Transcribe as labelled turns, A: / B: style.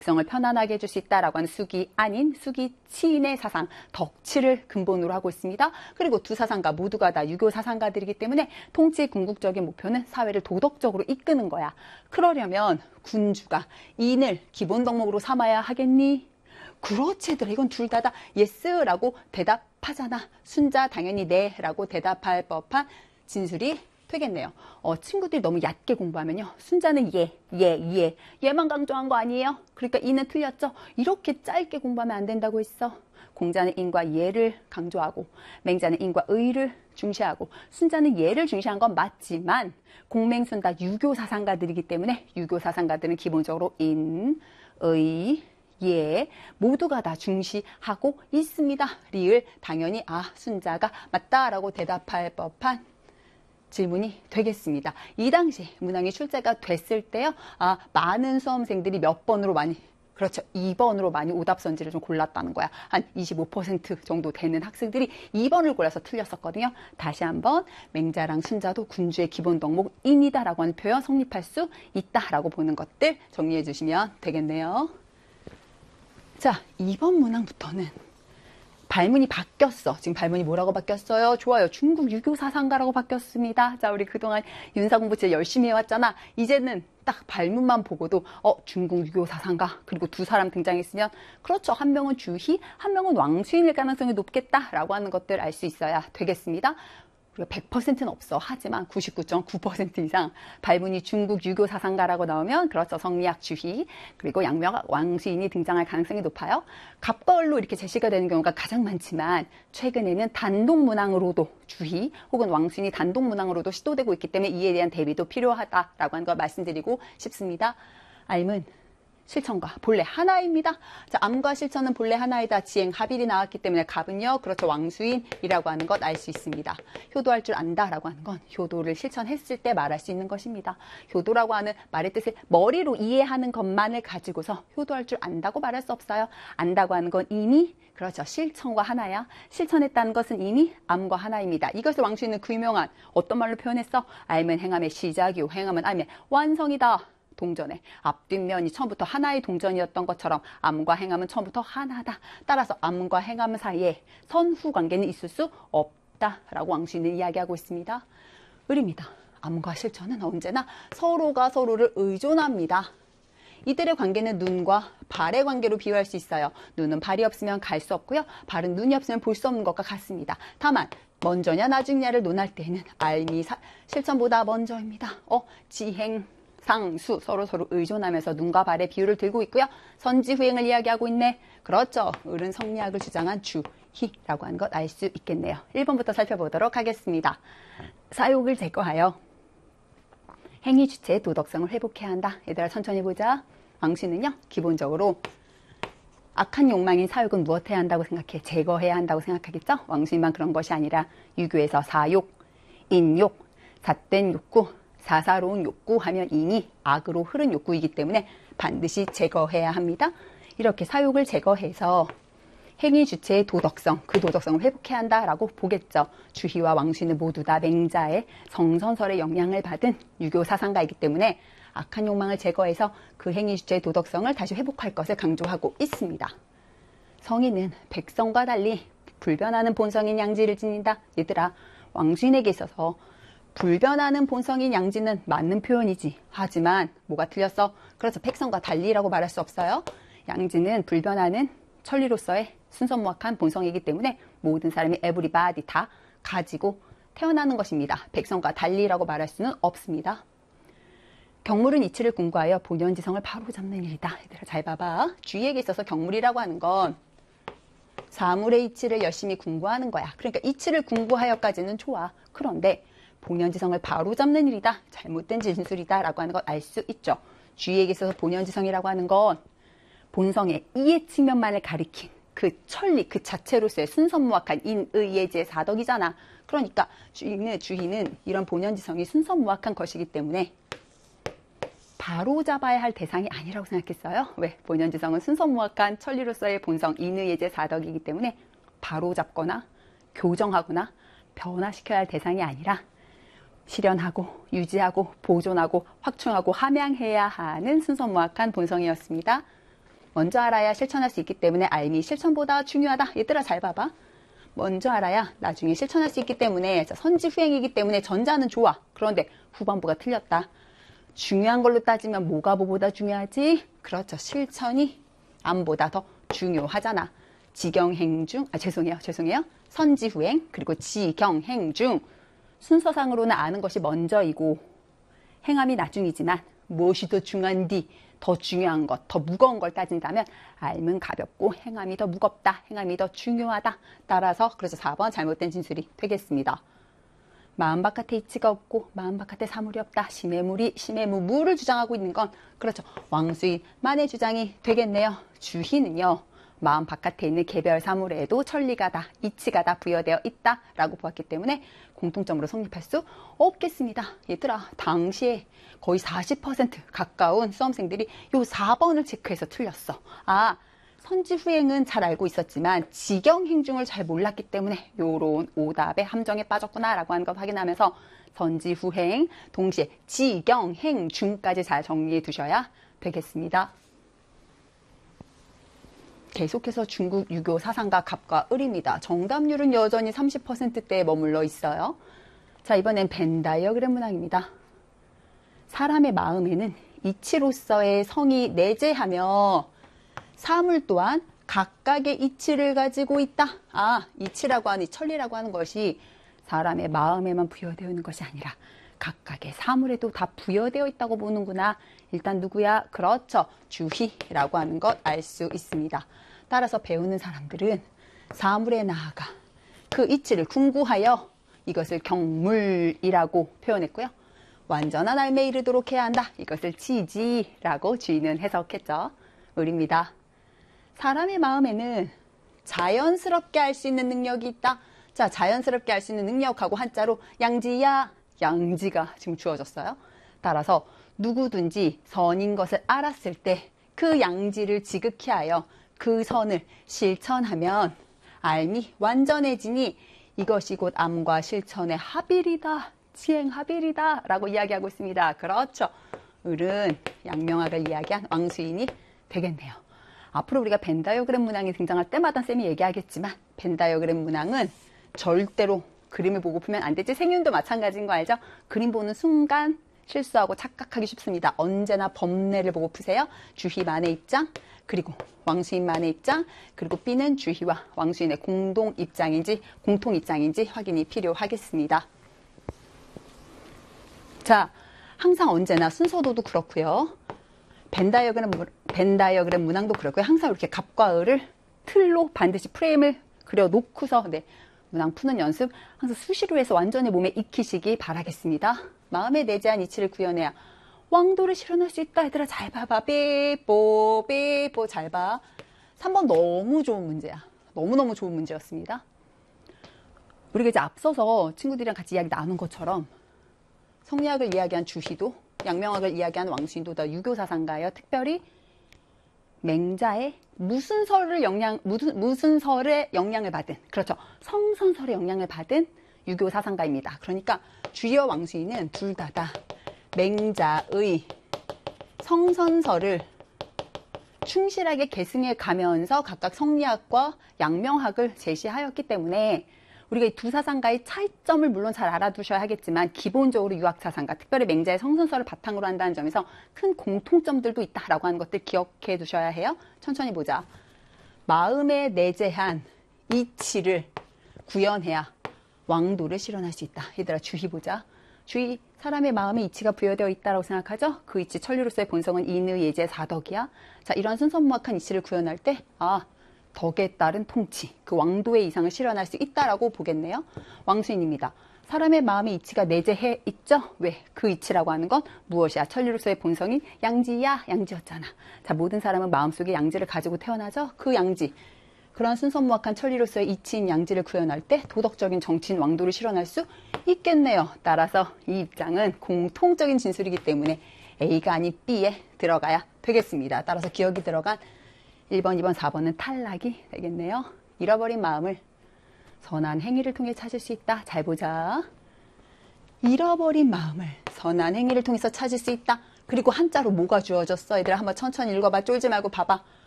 A: 백성을 편안하게 해줄 수 있다라고 하는 숙이 아닌 숙이 치인의 사상, 덕치를 근본으로 하고 있습니다. 그리고 두 사상가 모두가 다 유교 사상가들이기 때문에 통치의 궁극적인 목표는 사회를 도덕적으로 이끄는 거야. 그러려면 군주가 인을 기본 덕목으로 삼아야 하겠니? 그렇지 얘들아, 이건 둘 다다 예스라고 대답하잖아. 순자 당연히 네라고 대답할 법한 진술이 되겠네요. 친구들이 너무 얕게 공부하면요. 순자는 얘만 강조한 거 아니에요? 그러니까 이는 틀렸죠? 이렇게 짧게 공부하면 안 된다고 했어. 공자는 인과 예를 강조하고 맹자는 인과 의를 중시하고 순자는 예를 중시한 건 맞지만 공맹순다 유교 사상가들이기 때문에 유교 사상가들은 기본적으로 인, 의, 예 모두가 다 중시하고 있습니다. 리을 당연히 순자가 맞다라고 대답할 법한 질문이 되겠습니다. 이 당시 문항이 출제가 됐을 때요. 많은 수험생들이 몇 번으로 많이 그렇죠. 2번으로 많이 오답선지를 좀 골랐다는 거야. 한 25% 정도 되는 학생들이 2번을 골라서 틀렸었거든요. 다시 한번 맹자랑 순자도 군주의 기본 덕목 인이다라고 하는 표현 성립할 수 있다라고 보는 것들 정리해 주시면 되겠네요. 자, 2번 문항부터는 발문이 바뀌었어. 지금 발문이 뭐라고 바뀌었어요? 좋아요. 중국 유교 사상가라고 바뀌었습니다. 자, 우리 그동안 윤사 공부 진짜 열심히 해왔잖아. 이제는 딱 발문만 보고도 중국 유교 사상가 그리고 두 사람 등장했으면 그렇죠. 한 명은 주희, 한 명은 왕수인일 가능성이 높겠다라고 하는 것들 알 수 있어야 되겠습니다. 우리가 100%는 없어. 하지만 99.9% 이상 발문이 중국 유교 사상가라고 나오면 그렇죠. 성리학 주희 그리고 양명 왕수인이 등장할 가능성이 높아요. 갑과 을로 이렇게 제시가 되는 경우가 가장 많지만 최근에는 단독 문항으로도 주희 혹은 왕수인이 단독 문항으로도 시도되고 있기 때문에 이에 대한 대비도 필요하다라고 하는 걸 말씀드리고 싶습니다. 알문 실천과 본래 하나입니다. 자, 암과 실천은 본래 하나이다. 지행 합일이 나왔기 때문에 갑은요. 그렇죠. 왕수인이라고 하는 것 알 수 있습니다. 효도할 줄 안다라고 하는 건 효도를 실천했을 때 말할 수 있는 것입니다. 효도라고 하는 말의 뜻을 머리로 이해하는 것만을 가지고서 효도할 줄 안다고 말할 수 없어요. 안다고 하는 건 이미 그렇죠. 실천과 하나야. 실천했다는 것은 이미 암과 하나입니다. 이것을 왕수인은 그 유명한 어떤 말로 표현했어? 알면 행함의 시작이요. 행함은 알면 완성이다. 동전의 앞뒷면이 처음부터 하나의 동전이었던 것처럼 암과 행함은 처음부터 하나다. 따라서 암과 행함 사이에 선후 관계는 있을 수 없다라고 왕수인은 이야기하고 있습니다. 을입니다. 암과 실천은 언제나 서로가 서로를 의존합니다. 이들의 관계는 눈과 발의 관계로 비유할 수 있어요. 눈은 발이 없으면 갈 수 없고요. 발은 눈이 없으면 볼 수 없는 것과 같습니다. 다만 먼저냐 나중냐를 논할 때에는 알미 실천보다 먼저입니다. 지행 상수 서로 의존하면서 눈과 발의 비율을 들고 있고요. 선지후행을 이야기하고 있네. 그렇죠. 을은 성리학을 주장한 주희라고 하는 것 알 수 있겠네요. 1번부터 살펴보도록 하겠습니다. 사욕을 제거하여 행위 주체의 도덕성을 회복해야 한다. 얘들아 천천히 보자. 왕수는요. 기본적으로 악한 욕망인 사욕은 무엇 해야 한다고 생각해? 제거해야 한다고 생각하겠죠? 왕수인만 그런 것이 아니라 유교에서 사욕, 인욕, 삿된 욕구, 사사로운 욕구 하면 이미 악으로 흐른 욕구이기 때문에 반드시 제거해야 합니다. 이렇게 사욕을 제거해서 행위 주체의 도덕성, 그 도덕성을 회복해야 한다라고 보겠죠. 주희와 왕수는 모두 다 맹자의 성선설의 영향을 받은 유교 사상가이기 때문에 악한 욕망을 제거해서 그 행위 주체의 도덕성을 다시 회복할 것을 강조하고 있습니다. 성인은 백성과 달리 불변하는 본성인 양지를 지닌다. 얘들아, 왕수인에게 있어서 불변하는 본성인 양지는 맞는 표현이지. 하지만 뭐가 틀렸어? 그래서 백성과 달리라고 말할 수 없어요. 양지는 불변하는 천리로서의 순선무악한 본성이기 때문에 모든 사람이 everybody 다 가지고 태어나는 것입니다. 백성과 달리라고 말할 수는 없습니다. 경물은 이치를 궁구하여 본연지성을 바로잡는 일이다. 얘들아 잘 봐봐. 주의에게 있어서 경물이라고 하는 건 사물의 이치를 열심히 궁구하는 거야. 그러니까 이치를 궁구하여까지는 좋아. 그런데 본연지성을 바로잡는 일이다. 잘못된 진술이다. 라고 하는 걸 알 수 있죠. 주의에게 있어서 본연지성이라고 하는 건 본성의 이해 측면만을 가리킨 그 천리 그 자체로서의 순선무악한 인의예지의 사덕이잖아. 그러니까 주희는 이런 본연지성이 순선무악한 것이기 때문에 바로잡아야 할 대상이 아니라고 생각했어요. 왜? 본연지성은 순선무악한 천리로서의 본성 인의예지의 사덕이기 때문에 바로잡거나 교정하거나 변화시켜야 할 대상이 아니라 실현하고 유지하고 보존하고 확충하고 함양해야 하는 순선무악한 본성이었습니다. 먼저 알아야 실천할 수 있기 때문에 알미 실천보다 중요하다. 얘들아 잘 봐봐. 먼저 알아야 나중에 실천할 수 있기 때문에 선지후행이기 때문에 전자는 좋아. 그런데 후반부가 틀렸다. 중요한 걸로 따지면 뭐가 뭐보다 중요하지? 그렇죠. 실천이 암보다 더 중요하잖아. 지경행 중, 죄송해요. 선지후행 그리고 지경행 중 순서상으로는 아는 것이 먼저이고 행함이 나중이지만 무엇이 더 중요한디, 더 중요한 것, 더 무거운 걸 따진다면 알면 가볍고 행함이 더 무겁다, 행함이 더 중요하다. 따라서 그래서 4번 잘못된 진술이 되겠습니다. 마음 바깥에 이치가 없고 마음 바깥에 사물이 없다. 심해무를 주장하고 있는 건 그렇죠. 왕수인만의 주장이 되겠네요. 주희는요. 마음 바깥에 있는 개별 사물에도 천리가 다, 이치가 다 부여되어 있다라고 보았기 때문에 공통점으로 성립할 수 없겠습니다. 얘들아, 당시에 거의 40% 가까운 수험생들이 요 4번을 체크해서 틀렸어. 선지후행은 잘 알고 있었지만 지경행중을 잘 몰랐기 때문에 요런 오답의 함정에 빠졌구나라고 하는 걸 확인하면서 선지후행, 동시에 지경행중까지 잘 정리해 두셔야 되겠습니다. 계속해서 중국 유교 사상가 갑과 을입니다. 정답률은 여전히 30%대에 머물러 있어요. 자, 이번엔 벤 다이어그램 문항입니다. 사람의 마음에는 이치로서의 성이 내재하며 사물 또한 각각의 이치를 가지고 있다. 이치라고 하는, 천리라고 하는 것이 사람의 마음에만 부여되어 있는 것이 아니라 각각의 사물에도 다 부여되어 있다고 보는구나. 일단 누구야? 그렇죠. 주희라고 하는 것 알 수 있습니다. 따라서 배우는 사람들은 사물에 나아가 그 이치를 궁구하여 이것을 경물이라고 표현했고요. 완전한 알매에 이르도록 해야 한다. 이것을 지지라고 주인은 해석했죠. 을입니다. 사람의 마음에는 자연스럽게 알 수 있는 능력이 있다. 자, 자연스럽게 알 수 있는 능력하고 한자로 양지야, 양지가 지금 주어졌어요. 따라서 누구든지 선인 것을 알았을 때 그 양지를 지극히 하여 그 선을 실천하면 알미 완전해지니 이것이 곧 암과 실천의 합일이다. 지행합일이다 라고 이야기하고 있습니다. 그렇죠. 을은 양명학을 이야기한 왕수인이 되겠네요. 앞으로 우리가 벤 다이어그램 문항이 등장할 때마다 쌤이 얘기하겠지만 벤 다이어그램 문항은 절대로 그림을 보고 풀면 안 되지. 생윤도 마찬가지인 거 알죠? 그림 보는 순간 실수하고 착각하기 쉽습니다. 언제나 법례를 보고 푸세요. 주희만의 입장, 그리고 왕수인만의 입장, 그리고 B는 주희와 왕수인의 공동 입장인지 확인이 필요하겠습니다. 자, 항상 언제나 순서도도 그렇고요. 벤 다이어그램 문항도 그렇고요. 항상 이렇게 갑과 을을 틀로 반드시 프레임을 그려놓고서 문항 푸는 연습 항상 수시로 해서 완전히 몸에 익히시기 바라겠습니다. 마음에 내재한 이치를 구현해야 왕도를 실현할 수 있다. 얘들아 잘 봐봐. 삐뽀 잘 봐. 3번 너무 좋은 문제야. 너무너무 좋은 문제였습니다. 우리가 이제 앞서서 친구들이랑 같이 이야기 나눈 것처럼 성리학을 이야기한 주희도 양명학을 이야기한 왕수인도 다 유교사상가예요. 특별히 맹자의 무슨 설의 영향을 받은, 그렇죠. 성선설의 영향을 받은 유교사상가입니다. 그러니까 주희와 왕수인은 둘 다 맹자의 성선설을 충실하게 계승해 가면서 각각 성리학과 양명학을 제시하였기 때문에 우리가 이 두 사상가의 차이점을 물론 잘 알아두셔야 하겠지만 기본적으로 유학사상가, 특별히 맹자의 성선설을 바탕으로 한다는 점에서 큰 공통점들도 있다라고 하는 것들 기억해 두셔야 해요. 천천히 보자. 마음에 내재한 이치를 구현해야 왕도를 실현할 수 있다. 얘들아 주희 보자. 주희, 사람의 마음에 이치가 부여되어 있다고 생각하죠? 그 이치 천리로서의 본성은 인의, 예제, 사덕이야. 자, 이런 순선무학한 이치를 구현할 때 덕에 따른 통치, 그 왕도의 이상을 실현할 수 있다라고 보겠네요. 왕수인입니다. 사람의 마음의 이치가 내재해 있죠? 왜? 그 이치라고 하는 건 무엇이야? 천리로서의 본성인 양지야, 양지였잖아. 자, 모든 사람은 마음속에 양지를 가지고 태어나죠? 그 양지. 그런 순선무학한 천리로서의 이치인 양지를 구현할 때 도덕적인 정치인 왕도를 실현할 수 있겠네요. 따라서 이 입장은 공통적인 진술이기 때문에 A가 아닌 B에 들어가야 되겠습니다. 따라서 기억이 들어간 1번, 2번, 4번은 탈락이 되겠네요. 잃어버린 마음을 선한 행위를 통해 찾을 수 있다. 잘 보자. 잃어버린 마음을 선한 행위를 통해서 찾을 수 있다. 그리고 한자로 뭐가 주어졌어? 얘들아 한번 천천히 읽어봐. 쫄지 말고 봐봐.